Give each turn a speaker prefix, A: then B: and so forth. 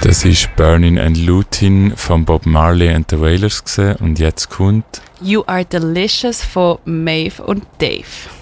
A: Das war Burnin' and Lootin' von Bob Marley and the Wailers und jetzt kommt
B: You Are Delicious von Maeve und Dave.